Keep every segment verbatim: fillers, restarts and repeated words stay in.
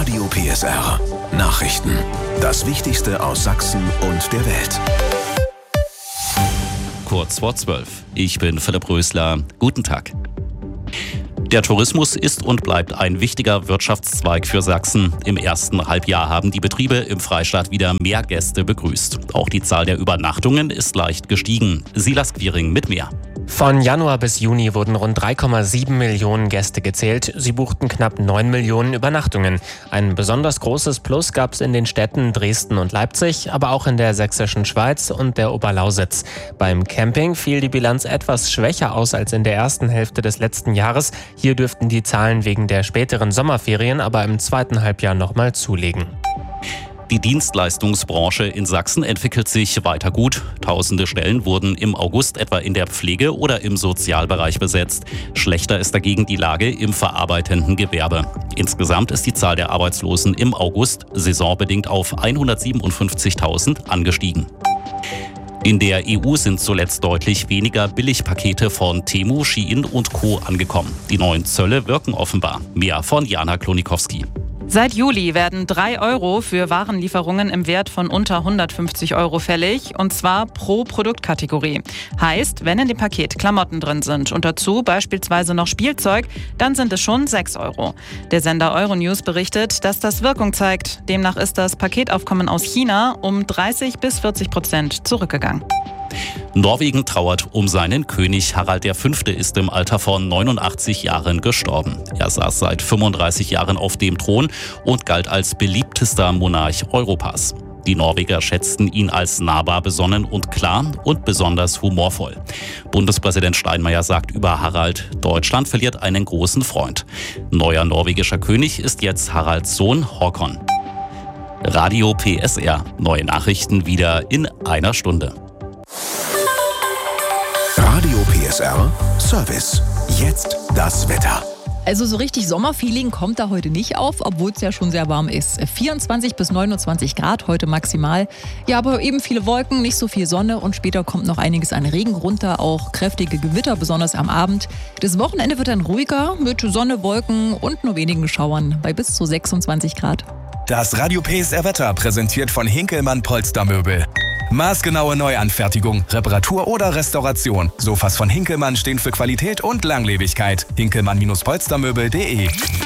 Radio P S R. Nachrichten. Das Wichtigste aus Sachsen und der Welt. Kurz vor zwölf. Ich bin Philipp Rösler. Guten Tag. Der Tourismus ist und bleibt ein wichtiger Wirtschaftszweig für Sachsen. Im ersten Halbjahr haben die Betriebe im Freistaat wieder mehr Gäste begrüßt. Auch die Zahl der Übernachtungen ist leicht gestiegen. Silas Quiring mit mehr. Von Januar bis Juni wurden rund drei Komma sieben Millionen Gäste gezählt. Sie buchten knapp neun Millionen Übernachtungen. Ein besonders großes Plus gab es in den Städten Dresden und Leipzig, aber auch in der sächsischen Schweiz und der Oberlausitz. Beim Camping fiel die Bilanz etwas schwächer aus als in der ersten Hälfte des letzten Jahres. Hier dürften die Zahlen wegen der späteren Sommerferien aber im zweiten Halbjahr nochmal zulegen. Die Dienstleistungsbranche in Sachsen entwickelt sich weiter gut. Tausende Stellen wurden im August etwa in der Pflege oder im Sozialbereich besetzt. Schlechter ist dagegen die Lage im verarbeitenden Gewerbe. Insgesamt ist die Zahl der Arbeitslosen im August saisonbedingt auf hundertsiebenundfünfzigtausend angestiegen. In der E U sind zuletzt deutlich weniger Billigpakete von Temu, Shein und Co. angekommen. Die neuen Zölle wirken offenbar. Mehr von Jana Klonikowski. Seit Juli werden drei Euro für Warenlieferungen im Wert von unter hundertfünfzig Euro fällig, und zwar pro Produktkategorie. Heißt, wenn in dem Paket Klamotten drin sind und dazu beispielsweise noch Spielzeug, dann sind es schon sechs Euro. Der Sender Euronews berichtet, dass das Wirkung zeigt. Demnach ist das Paketaufkommen aus China um dreißig bis vierzig Prozent zurückgegangen. Norwegen trauert um seinen König. Harald der Fünfte ist im Alter von neunundachtzig Jahren gestorben. Er saß seit fünfunddreißig Jahren auf dem Thron und galt als beliebtester Monarch Europas. Die Norweger schätzten ihn als nahbar, besonnen und klar und besonders humorvoll. Bundespräsident Steinmeier sagt über Harald: Deutschland verliert einen großen Freund. Neuer norwegischer König ist jetzt Haralds Sohn Håkon. Radio P S R. Neue Nachrichten wieder in einer Stunde. Radio P S R Service. Jetzt das Wetter. Also so richtig Sommerfeeling kommt da heute nicht auf, obwohl es ja schon sehr warm ist. vierundzwanzig bis neunundzwanzig Grad heute maximal. Ja, aber eben viele Wolken, nicht so viel Sonne und später kommt noch einiges an Regen runter, auch kräftige Gewitter, besonders am Abend. Das Wochenende wird dann ruhiger mit Sonne, Wolken und nur wenigen Schauern bei bis zu sechsundzwanzig Grad. Das Radio P S R Wetter präsentiert von Hinkelmann Polstermöbel. Maßgenaue Neuanfertigung, Reparatur oder Restauration. Sofas von Hinkelmann stehen für Qualität und Langlebigkeit. hinkelmann Polstermöbel punkt de.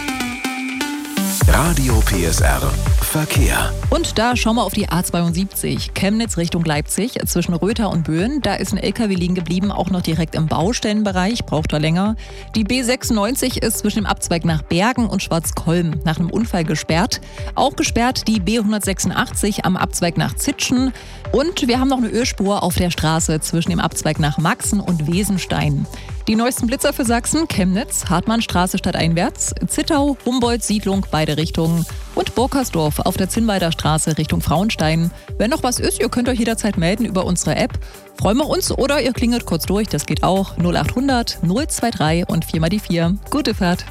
Radio P S R Verkehr. Und da schauen wir auf die A zweiundsiebzig, Chemnitz Richtung Leipzig, zwischen Röther und Böen. Da ist ein L K W liegen geblieben, auch noch direkt im Baustellenbereich, braucht er länger. Die B sechsundneunzig ist zwischen dem Abzweig nach Bergen und Schwarzkolm nach einem Unfall gesperrt. Auch gesperrt die B hundertsechsundachtzig am Abzweig nach Zitschen. Und wir haben noch eine Ölspur auf der Straße zwischen dem Abzweig nach Maxen und Wesenstein. Die neuesten Blitzer für Sachsen: Chemnitz, Hartmannstraße stadteinwärts, Zittau, Humboldt, Siedlung, beide Richtungen und Burkersdorf auf der Zinnweider Straße Richtung Frauenstein. Wenn noch was ist, ihr könnt euch jederzeit melden über unsere App. Freuen wir uns, oder ihr klingelt kurz durch, das geht auch. null achthundert null drei und vier mal die vier. Gute Fahrt.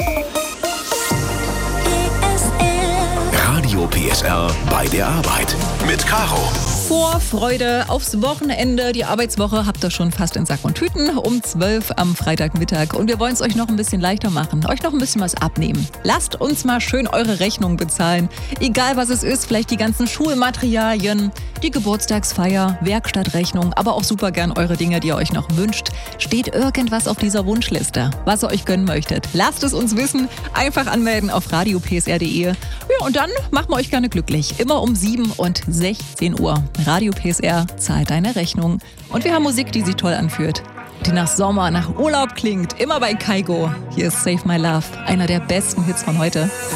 Radio P S R bei der Arbeit mit Caro. Vorfreude aufs Wochenende. Die Arbeitswoche habt ihr schon fast in Sack und Tüten um zwölf am Freitagmittag. Und wir wollen es euch noch ein bisschen leichter machen, euch noch ein bisschen was abnehmen. Lasst uns mal schön eure Rechnung bezahlen. Egal was es ist, vielleicht die ganzen Schulmaterialien, die Geburtstagsfeier, Werkstattrechnung, aber auch super gern eure Dinge, die ihr euch noch wünscht. Steht irgendwas auf dieser Wunschliste, was ihr euch gönnen möchtet? Lasst es uns wissen. Einfach anmelden auf radio p s r punkt de. Ja, und dann machen wir euch gerne glücklich. Immer um sieben und sechzehn Uhr. Radio P S R zahlt deine Rechnung. Und wir haben Musik, die sich toll anfühlt, die nach Sommer, nach Urlaub klingt. Immer bei Kaigo. Hier ist Save My Love, einer der besten Hits von heute.